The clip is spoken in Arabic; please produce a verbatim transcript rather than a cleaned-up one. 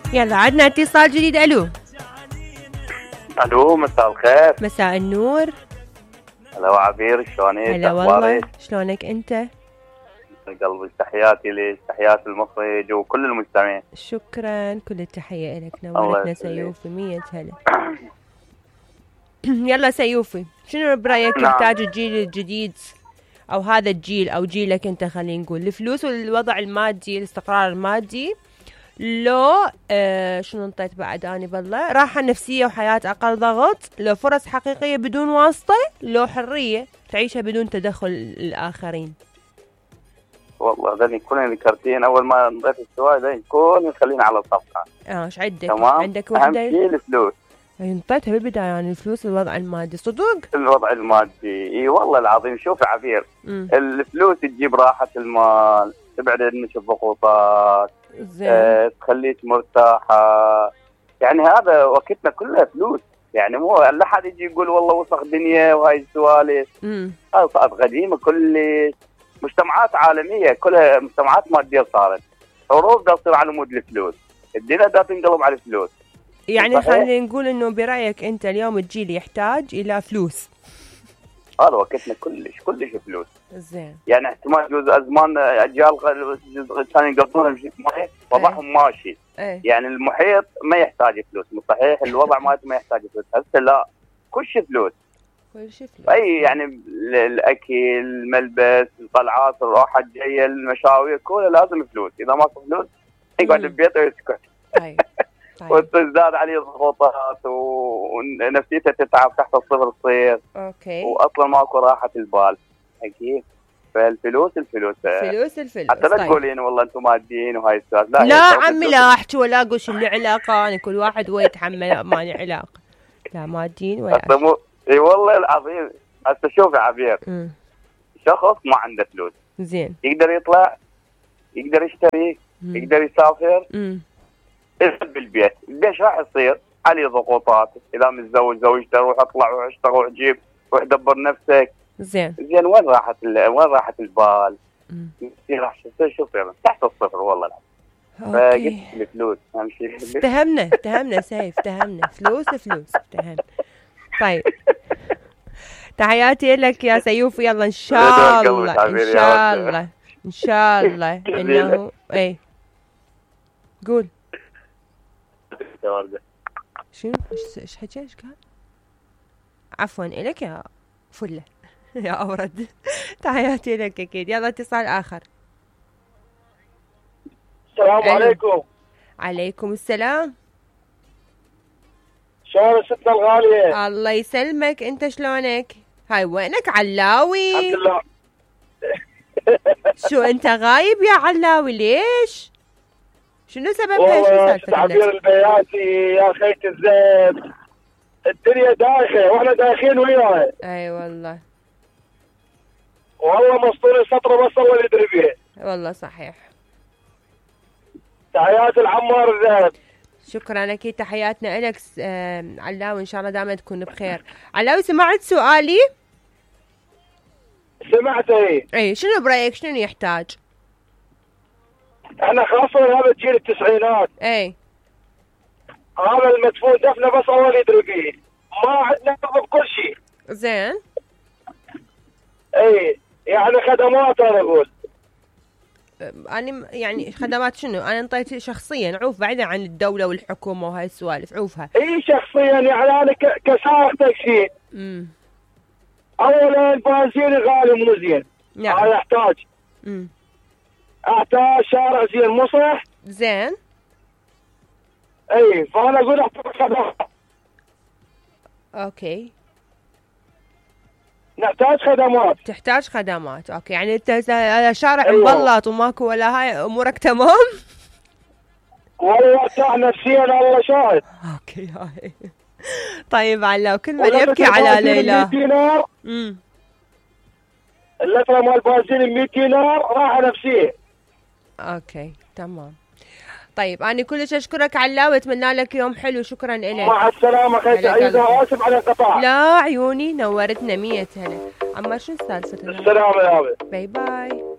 يلا عدنا اتصال جديد. الو الو، مساء الخير. مساء النور. هلا عبير، شلونك؟ هلا والله، شلونك انت؟ قلبي تحياتي لك، تحيات المخرج وكل المستمعين. شكرا، كل التحية لك، نورتنا سيوفي. مية هلا. يلا سيوفي، شنو برأيك نعم. يحتاج الجيل الجديد او هذا الجيل او جيلك انت، خلينا نقول الفلوس والوضع المادي، الاستقرار المادي، لو آه شنو انطيت بعد اني بالله، راحة نفسية وحياة اقل ضغط، لو فرص حقيقية بدون واسطة، لو حرية تعيشها بدون تدخل الاخرين؟ والله ذني كلهم ذكرتين اول ما نضيف السؤال ذني كلهم خلينا على الصفحة. اه ايش عندك؟ تمام. عندك وحدة؟ اهم شيء الفلوس. انطيتها بالبداية يعني الفلوس والوضع المادي. صدق؟ الوضع المادي اي والله العظيم. شوف عبير، مم. الفلوس تجيب راحة المال، تبعد عنك الضغوطات، آه، تخليك مرتاحة. يعني هذا وقتنا كلها فلوس، يعني مو لا حد يجي يقول والله وسخ دنيا وهاي السوالف. هذا صارت قديمة كلش، مجتمعات عالمية كلها مجتمعات مادية صارت، حروب دا تصير على مود الفلوس، الدنيا دا تنقلب على الفلوس. يعني خلينا نقول انه برأيك انت اليوم الجيل يحتاج الى فلوس. هذا وقتنا كلش كلش فلوس. زين. يعني احتمال جزء ازمان اجيال كانوا يقضون محيط وضعهم ماشي. ايه. يعني المحيط ما يحتاج فلوس، صحيح الوضع مالته ما يحتاج فلوس، هسه لا كل شيء فلوس. كل شيء فلوس. اي يعني الاكل، الملبس، الطلعات، الراحه الجايه، المشاوير، كلها لازم فلوس. اذا ما في فلوس يقعد ببيته ويسكت. طيب. طيب. وتزداد عليه ضغوطات ونفسيته تتعب، تحت الصفر تصير. اوكي. واصلا ماكو راحه البال. اكيد. فالفلوس الفلوس فلوس الفلوس. حتى لا طيب. تقولين والله انتم ماديين وهاي السالفه. لا, لا عمي لا احكي ولا اقول شو اللي علاقه، انا كل واحد هو يتحمل، ما لي علاقه. لا ماديين ولا مو... اي والله العظيم. هسه شوف يا عبير، م. شخص ما عنده فلوس زين يقدر يطلع، يقدر يشتري، م. يقدر يسافر، يسد بالبيت. ليش راح يصير عليه ضغوطات؟ اذا متزوج زوجته، روح اطلع، روح اشتغل، روح جيب، روح دبر نفسك. زين زين وين راحت ال... وين راحت البال؟ راح شو يصير تحت الصفر والله العظيم. فقلت الفلوس اهم شيء. اتهمنا اتهمنا سيف، اتهمنا فلوس فلوس اتهمنا. طيب تحياتي لك يا سيوف. يلا ان شاء الله ان شاء الله ان شاء الله انه ايه قول شنو ايش حكى ايش قال؟ عفوا الك يا فله يا اورد. تحياتي لك اكيد. يلا اتصال اخر. السلام عليكم. عليكم السلام. شلون ستنا الغالية؟ الله يسلمك، انت شلونك؟ هاي وينك علاوي؟ الحمد لله. شو انت غايب يا علاوي ليش؟ شنو سببها؟ شو والله سالفتك؟ تعبير البياتي يا خيت الزين، الدنيا دايخة واحنا دايخين وياها. اي والله والله مسطول السطر بس الله يدري بيه. والله صحيح. تحيات العمار الذهب. شكرا اكيد، تحياتنا لك علاوي، ان شاء الله دائما تكون بخير. علاوي سمعت سؤالي؟ سمعت. اي اي شنو برايك شنو يحتاج؟ احنا خاصة هذا جيل التسعينات. اي هذا المدفون دفنه بس الله يدري بيه، ما عندنا بكل شيء. زين. اي يعني خدمات انا اقول. أنا يعني خدمات شنو؟ أنا انطيت شخصيا عوف بعيدا عن الدولة والحكومة وهاي السوالف، عوفها. إي شخصيا يعني أنا كسائق تاكسي. امم أولا البنزين غالي مو زين. نعم. هذا أحتاج. امم أحتاج شارع زين مو صح؟ زين. إي فأنا أقول أحتاج خدمات. أوكي. نحتاج خدمات. تحتاج خدمات، اوكي. يعني انت شارع أيوة. مبلط وماكو ولا هاي امورك تمام؟ والله ارتاح نفسيا الله شاهد. اوكي هاي. طيب علاء كل من يبكي على ليلى. دينار. امم اللترة مال بنزين مية دينار راحة نفسية. اوكي تمام. طيب أنا كلش أشكرك علاء وأتمنى لك يوم حلو. شكرا لك. مع السلامة خير سعيدة وآسف على القطاع. لا عيوني نورتنا مية هلا. عمار شو السالفة؟ السلام يا أبي. باي باي.